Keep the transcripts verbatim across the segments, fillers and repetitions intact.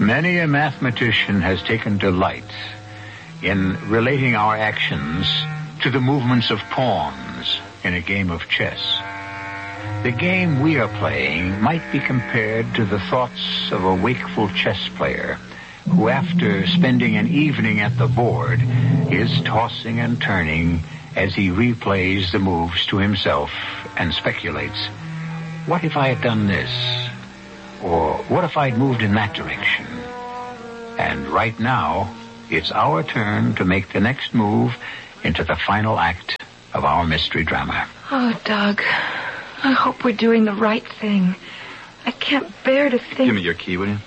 Many a mathematician has taken delight in relating our actions to the movements of pawns in a game of chess. The game we are playing might be compared to the thoughts of a wakeful chess player who, after spending an evening at the board, is tossing and turning as he replays the moves to himself and speculates, what if I had done this? Or what if I'd moved in that direction? And right now, it's our turn to make the next move into the final act of our mystery drama. Oh, Doug, I hope we're doing the right thing. I can't bear to think... Give me your key, will you?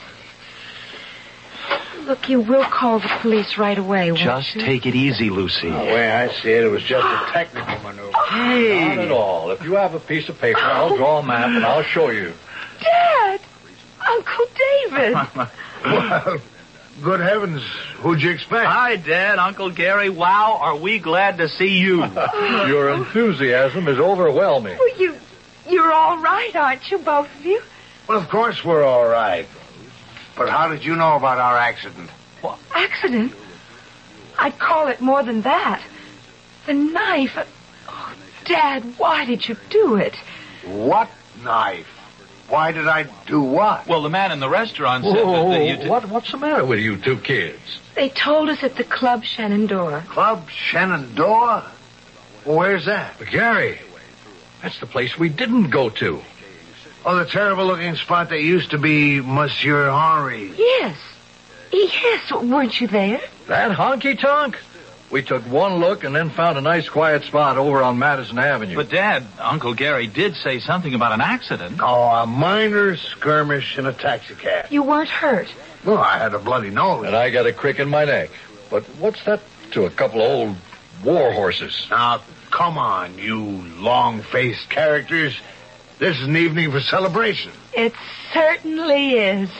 Look, you will call the police right away, won't Just you? take it easy, Lucy. The way I see it, it was just a technical maneuver. Hey! Not at all. If you have a piece of paper, I'll draw a map and I'll show you. Dad! Uncle David! Well, good heavens, who'd you expect? Hi, Dad, Uncle Gary. Wow, are we glad to see you. Your enthusiasm is overwhelming. Well, you, you're all right, aren't you, both of you? Well, of course we're all right. But how did you know about our accident? What? Accident? I'd call it more than that. The knife. Oh, Dad, why did you do it? What knife? Why did I do what? Well, the man in the restaurant said Whoa, that, that you did... what, what's the matter with you two kids? They told us at the Club Shenandoah. Club Shenandoah? Where's that? But Gary, that's the place we didn't go to. Oh, the terrible-looking spot that used to be Monsieur Henri. Yes. Yes, weren't you there? That honky-tonk? We took one look and then found a nice quiet spot over on Madison Avenue. But, Dad, Uncle Gary did say something about an accident. Oh, a minor skirmish in a taxicab. You weren't hurt. Well, I had a bloody nose. And I got a crick in my neck. But what's that to a couple of old war horses? Now, come on, you long-faced characters. This is an evening for celebration. It certainly is.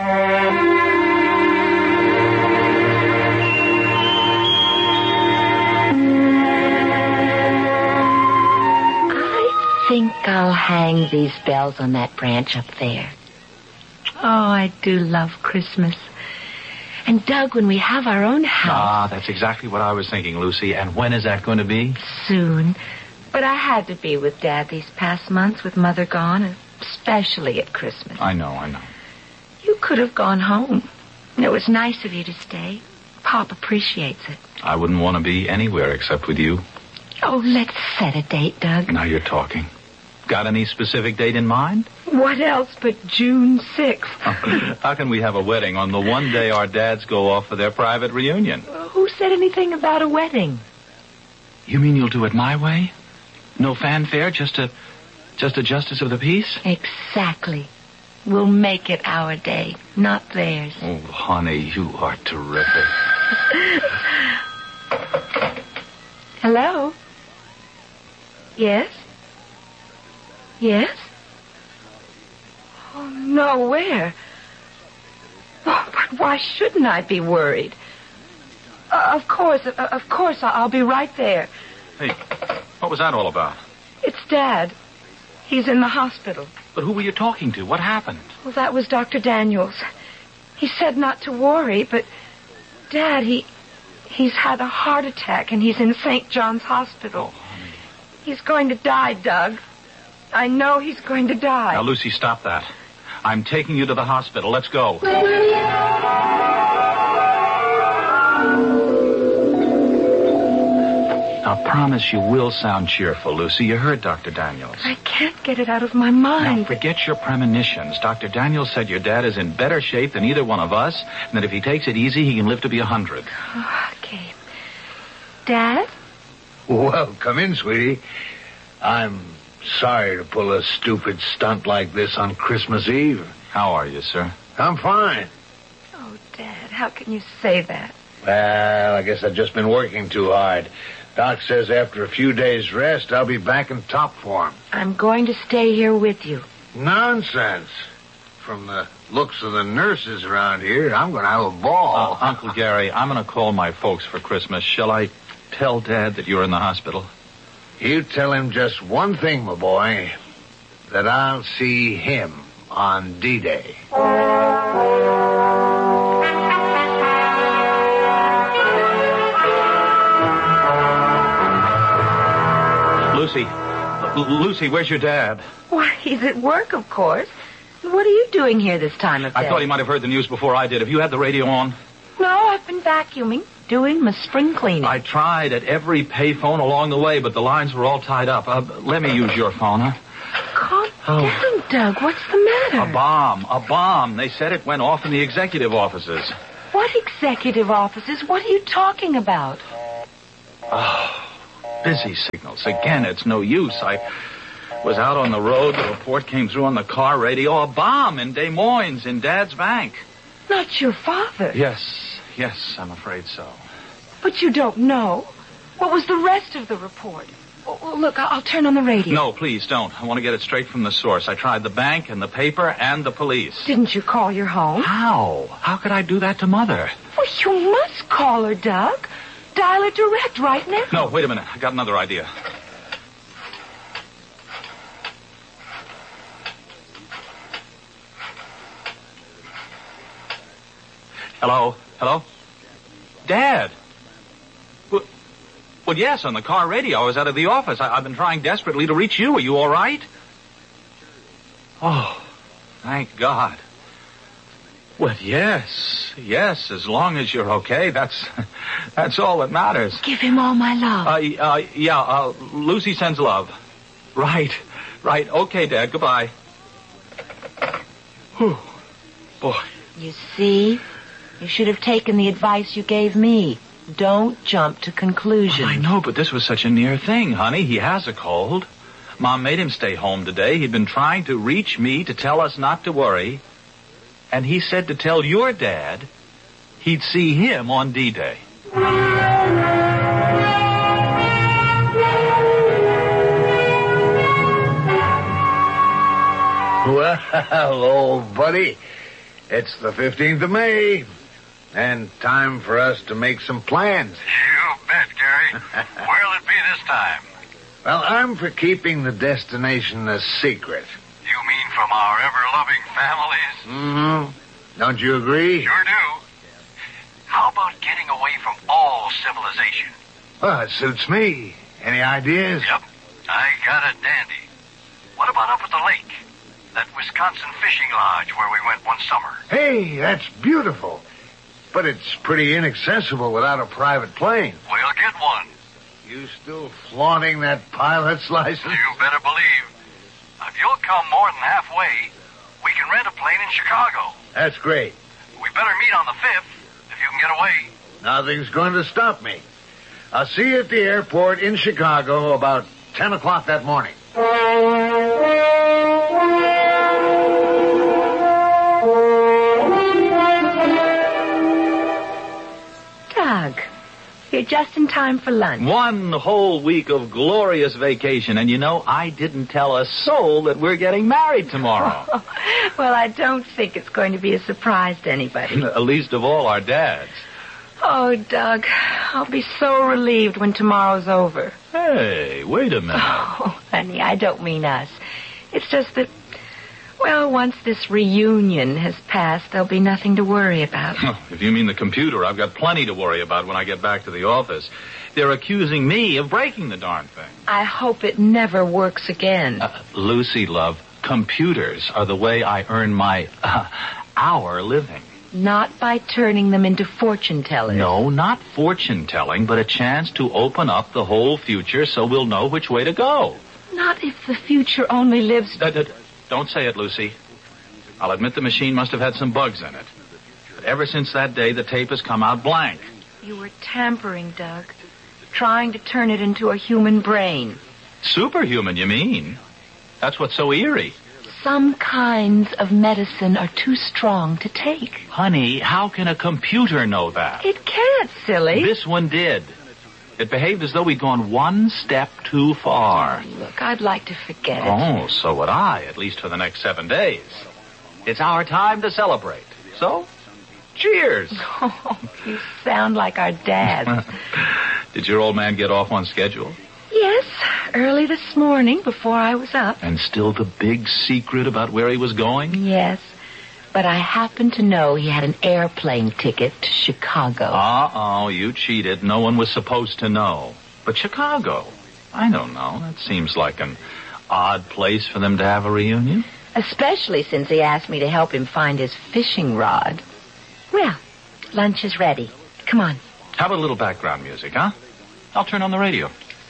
I think I'll hang these bells on that branch up there. Oh, I do love Christmas. And, Doug, when we have our own house... Ah, that's exactly what I was thinking, Lucy. And when is that going to be? Soon. But I had to be with Dad these past months with Mother gone, especially at Christmas. I know, I know. You could have gone home. And it was nice of you to stay. Pop appreciates it. I wouldn't want to be anywhere except with you. Oh, let's set a date, Doug. Now you're talking. Got any specific date in mind? What else but June sixth? How can we have a wedding on the one day our dads go off for their private reunion? Who said anything about a wedding? You mean you'll do it my way? No fanfare, just a, just a justice of the peace? Exactly. We'll make it our day, not theirs. Oh, honey, you are terrific. Hello? Yes? Yes? Oh, no, where? Oh, but why shouldn't I be worried? Uh, of course, uh, of course, I'll be right there. Hey, what was that all about? It's Dad. He's in the hospital. But who were you talking to? What happened? Well, that was Doctor Daniels. He said not to worry, but Dad, he he's had a heart attack and he's in Saint John's Hospital. Oh, honey. He's going to die, Doug. I know he's going to die. Now, Lucy, stop that. I'm taking you to the hospital. Let's go. Now, promise you will sound cheerful, Lucy. You heard Doctor Daniels. I can't get it out of my mind. Now, forget your premonitions. Doctor Daniels said your dad is in better shape than either one of us, and that if he takes it easy, he can live to be a hundred. Oh, okay. Dad? Well, come in, sweetie. I'm sorry to pull a stupid stunt like this on Christmas Eve. How are you, sir? I'm fine. Oh, Dad, how can you say that? Well, I guess I've just been working too hard. Doc says after a few days' rest, I'll be back in top form. I'm going to stay here with you. Nonsense. From the looks of the nurses around here, I'm going to have a ball. Uh, Uncle Gary, I'm going to call my folks for Christmas. Shall I tell Dad that you're in the hospital? You tell him just one thing, my boy, that I'll see him on D-Day. Lucy. L- Lucy, where's your dad? Why, he's at work, of course. What are you doing here this time of day? I thought he might have heard the news before I did. Have you had the radio on? No, I've been vacuuming, doing my spring cleaning. I tried at every payphone along the way, but the lines were all tied up. Uh, let me use your phone, huh? Calm Oh. down, Doug. What's the matter? A bomb. A bomb. They said it went off in the executive offices. What executive offices? What are you talking about? Oh, busy signals. Again, it's no use. I was out on the road. The report came through on the car radio. A bomb in Des Moines in Dad's bank. Not your father. Yes, yes, I'm afraid so. But you don't know. What was the rest of the report? Well, well, look, I'll, I'll turn on the radio. No, please don't. I want to get it straight from the source. I tried the bank and the paper and the police. Didn't you call your home? How? How could I do that to Mother? Well, you must call her, Doug. Dial her direct right now. No, wait a minute. I got another idea. Hello? Hello? Dad? Well, well, yes, on the car radio. I was out of the office. I, I've been trying desperately to reach you. Are you all right? Oh, thank God. Well, yes, yes, as long as you're okay, that's that's all that matters. Give him all my love. Uh, uh yeah, uh, Lucy sends love. Right, right. Okay, Dad, goodbye. Whew. Boy. You see? You should have taken the advice you gave me. Don't jump to conclusions. I know, but this was such a near thing, honey. He has a cold. Mom made him stay home today. He'd been trying to reach me to tell us not to worry. And he said to tell your dad he'd see him on D-Day. Well, old buddy, it's the fifteenth of May, and time for us to make some plans. You bet, Gary. Where'll it be this time? Well, I'm for keeping the destination a secret. You mean from our ever-loving families? Mm-hmm. Don't you agree? Sure do. How about getting away from all civilization? Well, it suits me. Any ideas? Yep, I got a dandy. What about up at the lake? That Wisconsin fishing lodge where we went one summer. Hey, that's beautiful. But it's pretty inaccessible without a private plane. We'll get one. You still flaunting that pilot's license? You better believe. If you'll come more than halfway, we can rent a plane in Chicago. That's great. We better meet on the fifth, if you can get away. Nothing's going to stop me. I'll see you at the airport in Chicago about ten o'clock that morning. Doug, you're just in time for lunch. One whole week of glorious vacation, and you know, I didn't tell a soul that we're getting married tomorrow. Well, I don't think it's going to be a surprise to anybody. Least of all our dads. Oh, Doug, I'll be so relieved when tomorrow's over. Hey, wait a minute. Oh, honey, I don't mean us. It's just that, well, once this reunion has passed, there'll be nothing to worry about. If you mean the computer, I've got plenty to worry about when I get back to the office. They're accusing me of breaking the darn thing. I hope it never works again. Uh, Lucy, love, computers are the way I earn my, uh, our living. Not by turning them into fortune tellers. No, not fortune telling, but a chance to open up the whole future so we'll know which way to go. Not if the future only lives... Uh, uh, don't say it, Lucy. I'll admit the machine must have had some bugs in it. But ever since that day, the tape has come out blank. You were tampering, Doug. Trying to turn it into a human brain. Superhuman, you mean? That's what's so eerie. Some kinds of medicine are too strong to take. Honey, how can a computer know that? It can't, silly. This one did. It behaved as though we'd gone one step too far. Look, I'd like to forget it. Oh, so would I, at least for the next seven days. It's our time to celebrate. So, cheers. Oh, you sound like our dad. Did your old man get off on schedule? Yes, early this morning before I was up. And still the big secret about where he was going? Yes, but I happen to know he had an airplane ticket to Chicago. Uh-oh, you cheated. No one was supposed to know. But Chicago, I don't know. That seems like an odd place for them to have a reunion. Especially since he asked me to help him find his fishing rod. Well, lunch is ready. Come on. How about a little background music, huh? I'll turn on the radio.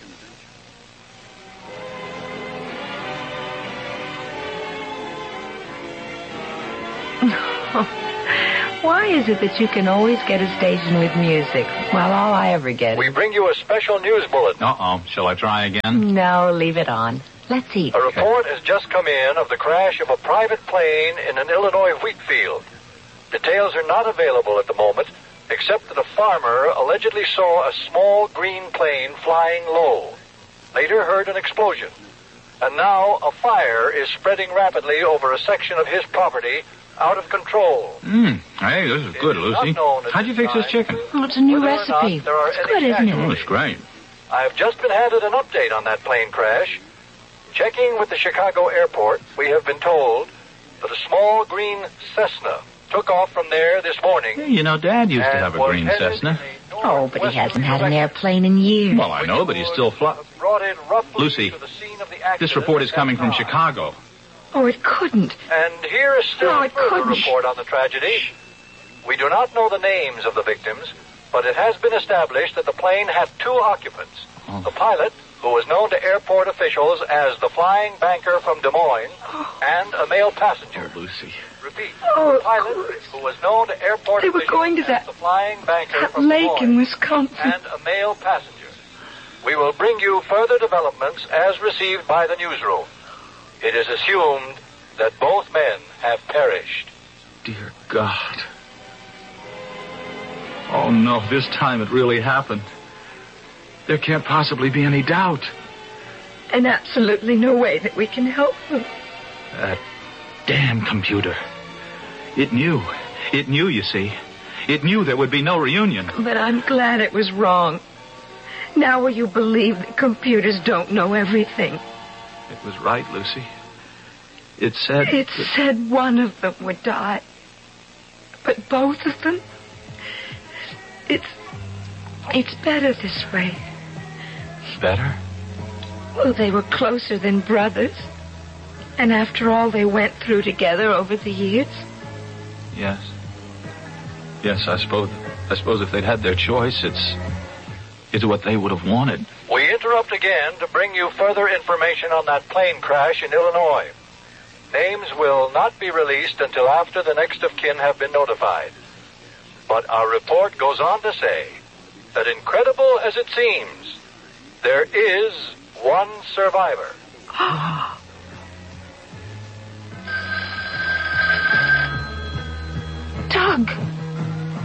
Why is it that you can always get a station with music, while all I ever get We is... bring you a special news bulletin. Uh-oh. Shall I try again? No, leave it on. Let's eat. A report has just come in of the crash of a private plane in an Illinois wheat field. Details are not available at the moment, except that a farmer allegedly saw a small green plane flying low. Later heard an explosion. And now a fire is spreading rapidly over a section of his property, out of control. Mmm. Hey, this is good, It is Lucy. not known at How'd you this fix this time chicken? Oh, it's a new whether or not recipe. there are It's any good, isn't it? Oh, it's great. I have just been handed an update on that plane crash. Checking with the Chicago airport, we have been told that a small green Cessna took off from there this morning. Hey, you know, Dad used to and have a was green headed Cessna. in a Oh, but he northwesterly hasn't had an direction. airplane in years. Well, I know, but he's still fly... Brought it roughly Lucy, to the scene of the This accident report is at coming that from time. Chicago. Oh, it couldn't. And here is still No, a it further couldn't. report on the tragedy. We do not know the names of the victims, but it has been established that the plane had two occupants. Oh. The pilot, who was known to airport officials as the flying banker from Des Moines, and a male passenger. Oh, Lucy. Repeat, Oh, the of pilot, course. who was known to airport They were officials going to as that- the flying banker That from Des lake in Moines, Wisconsin. and a male passenger. We will bring you further developments as received by the newsroom. It is assumed that both men have perished. Dear God. Oh, no, this time it really happened. There can't possibly be any doubt. And absolutely no way that we can help them. That damn computer. It knew. It knew, you see. It knew there would be no reunion. But I'm glad it was wrong. Now will you believe that computers don't know everything? It was right, Lucy. It said... It that- said one of them would die. But both of them? It's... It's better this way. Better? Well, they were closer than brothers. And after all they went through together over the years. Yes. Yes, I suppose... I suppose if they'd had their choice, it's... It's what they would have wanted. We interrupt again to bring you further information on that plane crash in Illinois. Names will not be released until after the next of kin have been notified. But our report goes on to say that, incredible as it seems, there is one survivor. Doug!